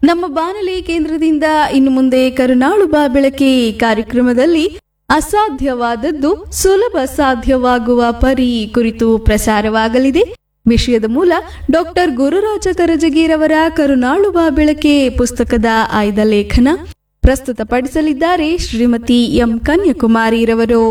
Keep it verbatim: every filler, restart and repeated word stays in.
ನಮ್ಮ ಬಾನುಲಿ ಕೇಂದ್ರದಿಂದ ಇನ್ನು ಮುಂದೆ ಕರುನಾಳು ಬಾ ಬೆಳಕೆ ಕಾರ್ಯಕ್ರಮದಲ್ಲಿ ಅಸಾಧ್ಯವಾದದ್ದು ಸುಲಭ ಸಾಧ್ಯವಾಗುವ ಪರಿ ಕುರಿತು ಪ್ರಸಾರವಾಗಲಿದೆ. ವಿಷಯದ ಮೂಲ ಡಾಕ್ಟರ್ ಗುರುರಾಜ ಕರಜಗಿರವರ ಕರುನಾಳು ಬಾ ಬೆಳಕೆ ಪುಸ್ತಕದ ಆಯ್ದ ಲೇಖನ. ಪ್ರಸ್ತುತಪಡಿಸಲಿದ್ದಾರೆ ಶ್ರೀಮತಿ ಎಂ ಕನ್ಯಾಕುಮಾರಿರವರು.